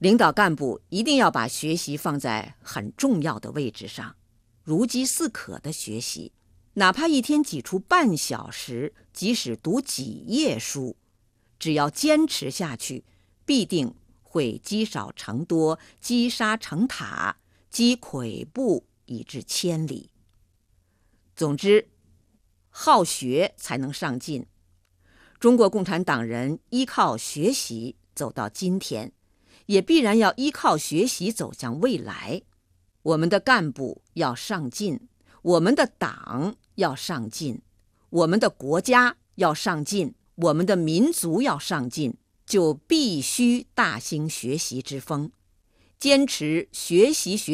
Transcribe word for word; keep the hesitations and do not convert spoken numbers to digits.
领导干部一定要把学习放在很重要的位置上，如饥似渴的学习，哪怕一天挤出半小时，即使读几页书，只要坚持下去，必定会积少成多，积沙成塔，积跬步以至千里。总之，好学才能上进。中国共产党人依靠学习走到今天，也必然要依靠学习走向未来。我们的干部要上进，我们的党要上进，我们的国家要上进，我们的民族要上进，就必须大兴学习之风，坚持学习学